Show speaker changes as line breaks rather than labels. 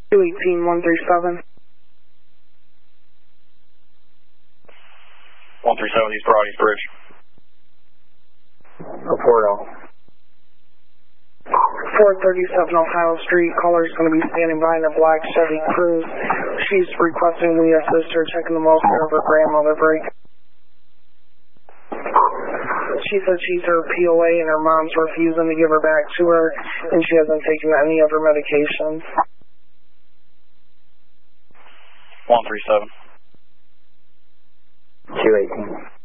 218-137.
137 East Broad, East Bridge.
Report all.
437 Ohio Street. Caller's going to be standing by in a black Chevy Cruze. She's requesting we assist her checking the welfare of her grandmother break. She said she's her POA and her mom's refusing to give her back to her, and she hasn't taken any of her medications.
137.
218.